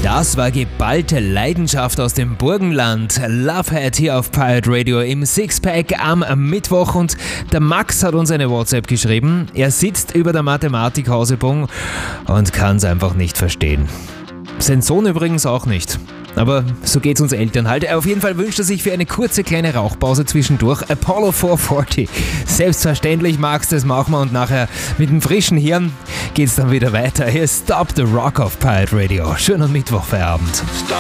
Das war geballte Leidenschaft aus dem Burgenland. Lovehead hier auf Pirate Radio im Sixpack am Mittwoch. Und der Max hat uns eine WhatsApp geschrieben. Er sitzt über der Mathematik-Hausübung und kann es einfach nicht verstehen. Sein Sohn übrigens auch nicht. Aber so geht's uns Eltern halt. Auf jeden Fall wünscht er sich für eine kurze kleine Rauchpause zwischendurch Apollo 440. Selbstverständlich, Max, das machen wir und nachher mit dem frischen Hirn geht's dann wieder weiter. Hier ist Stop the Rock auf Pirate Radio. Schönen Mittwochfeierabend. Stop